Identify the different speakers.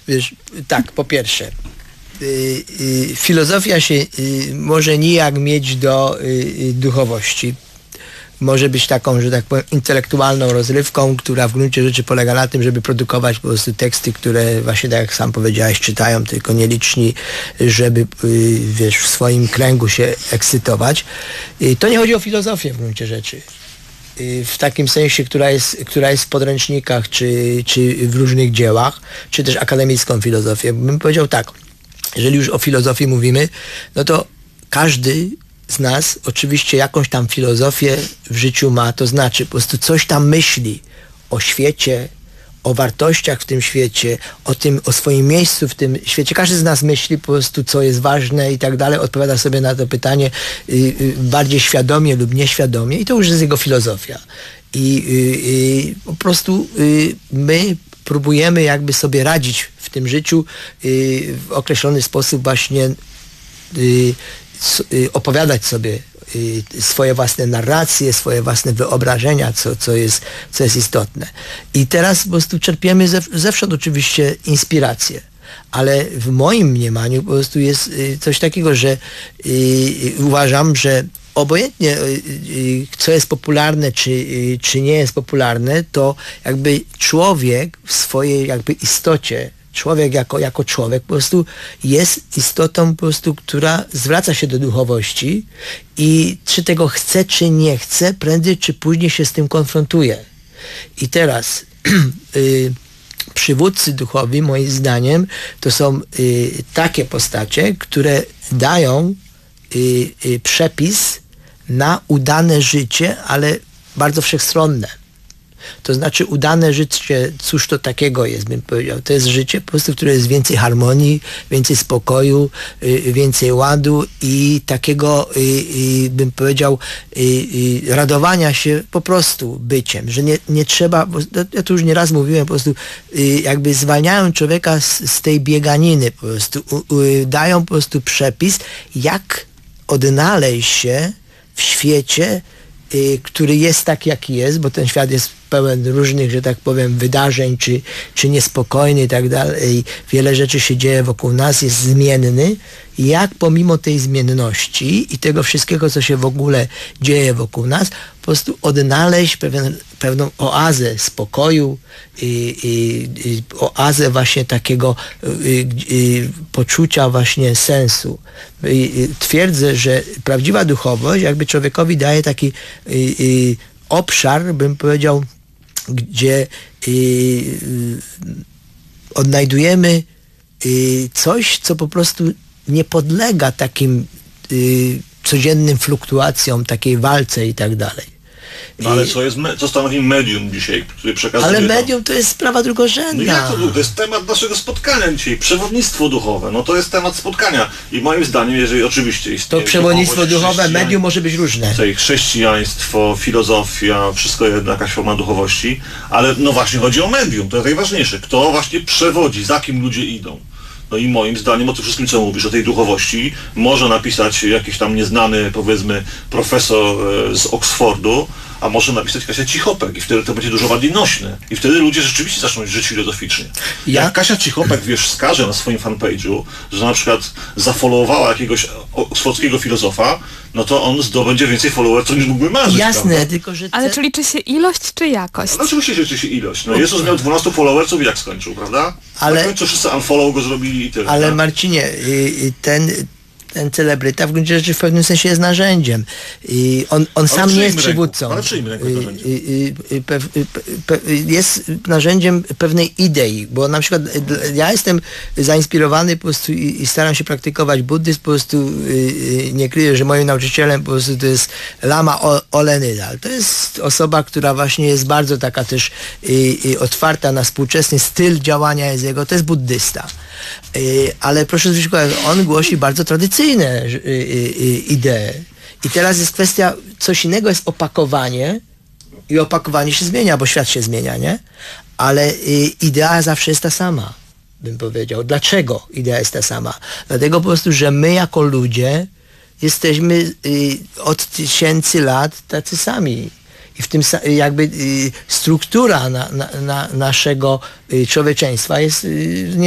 Speaker 1: wiesz, tak, po pierwsze, filozofia się może nijak mieć do duchowości. Może być taką, że tak powiem, intelektualną rozrywką, która w gruncie rzeczy polega na tym, żeby produkować po prostu teksty, które właśnie, tak jak sam powiedziałeś, czytają tylko nieliczni, żeby, wiesz, w swoim kręgu się ekscytować. To nie chodzi o filozofię w gruncie rzeczy. W takim sensie, która jest w podręcznikach, czy w różnych dziełach, czy też akademicką filozofię. Bym powiedział tak, jeżeli już o filozofii mówimy, no to każdy z nas oczywiście jakąś tam filozofię w życiu ma, to znaczy po prostu coś tam myśli o świecie, o wartościach w tym świecie, o swoim miejscu w tym świecie. Każdy z nas myśli po prostu, co jest ważne i tak dalej, odpowiada sobie na to pytanie bardziej świadomie lub nieświadomie i to już jest jego filozofia. I po prostu my próbujemy jakby sobie radzić w tym życiu w określony sposób właśnie opowiadać sobie swoje własne narracje, swoje własne wyobrażenia, co jest istotne. I teraz po prostu czerpiemy zewsząd oczywiście inspirację. Ale w moim mniemaniu po prostu jest coś takiego, że uważam, że obojętnie co jest popularne, czy nie jest popularne, to jakby człowiek w swojej jakby istocie, człowiek jako człowiek po prostu jest istotą po prostu, która zwraca się do duchowości i czy tego chce, czy nie chce, prędzej czy później się z tym konfrontuje. I teraz przywódcy duchowi, moim zdaniem, to są takie postacie, które dają przepis na udane życie, ale bardzo wszechstronne. To znaczy udane życie, cóż to takiego jest, bym powiedział. To jest życie po prostu, które jest więcej harmonii, więcej spokoju, więcej ładu i takiego, bym powiedział, radowania się po prostu byciem, że nie trzeba, bo ja tu już nieraz mówiłem, po prostu jakby zwalniają człowieka z tej bieganiny, po prostu dają po prostu przepis, jak odnaleźć się w świecie, który jest tak, jaki jest, bo ten świat jest pełen różnych, że tak powiem, wydarzeń, czy niespokojny i tak dalej. Wiele rzeczy się dzieje wokół nas, jest zmienny. Jak pomimo tej zmienności i tego wszystkiego, co się w ogóle dzieje wokół nas, po prostu odnaleźć pewną oazę spokoju, oazę właśnie takiego poczucia właśnie sensu. Twierdzę, że prawdziwa duchowość jakby człowiekowi daje taki obszar, bym powiedział, gdzie odnajdujemy coś, co po prostu nie podlega takim codziennym fluktuacjom, takiej walce i tak dalej.
Speaker 2: No ale co stanowi medium dzisiaj, który przekazuje?
Speaker 1: Ale medium to jest sprawa drugorzędna.
Speaker 2: No jak to jest temat naszego spotkania dzisiaj. Przewodnictwo duchowe, no to jest temat spotkania. I moim zdaniem, jeżeli oczywiście istnieje...
Speaker 1: To przewodnictwo duchowe, medium może być różne.
Speaker 2: Chrześcijaństwo, filozofia, wszystko jakaś forma duchowości, ale no właśnie chodzi o medium, to jest najważniejsze. Kto właśnie przewodzi, za kim ludzie idą. No i moim zdaniem o tym wszystkim, co mówisz, o tej duchowości, może napisać jakiś tam nieznany, powiedzmy, profesor z Oksfordu, a może napisać Kasia Cichopek i wtedy to będzie dużo bardziej nośne. I wtedy ludzie rzeczywiście zaczną żyć filozoficznie. Jak Kasia Cichopek, wiesz, wskaże na swoim fanpage'u, że na przykład zafollowowała jakiegoś oksfordzkiego filozofa, no to on zdobędzie więcej followersów niż mógłby marzyć.
Speaker 1: Jasne,
Speaker 2: prawda?
Speaker 1: tylko że...
Speaker 3: Ale czy liczy się ilość, czy jakość?
Speaker 2: No, oczywiście liczy się ilość. No Jezus miał 12 followersów i jak skończył, prawda?
Speaker 1: Ale...
Speaker 2: Na końcu wszyscy unfollow go zrobili i tyle.
Speaker 1: Ale
Speaker 2: tak?
Speaker 1: Marcinie, ten celebryta w gruncie rzeczy w pewnym sensie jest narzędziem. I on sam nie jest przywódcą.
Speaker 2: Ale przyjmij ręką narzędziem.
Speaker 1: Jest narzędziem pewnej idei, bo na przykład ja jestem zainspirowany po prostu i staram się praktykować buddyzm, po prostu nie kryję, że moim nauczycielem po prostu to jest Lama Ole Nydal. To jest osoba, która właśnie jest bardzo taka też otwarta na współczesny styl działania jest jego, to jest buddysta. Ale proszę zwrócić uwagę, on głosi bardzo tradycyjne idee. I teraz jest kwestia, coś innego jest opakowanie i opakowanie się zmienia, bo świat się zmienia, nie? Ale idea zawsze jest ta sama, bym powiedział. Dlaczego idea jest ta sama? Dlatego po prostu, że my jako ludzie jesteśmy od tysięcy lat tacy sami. I w tym jakby struktura naszego człowieczeństwa jest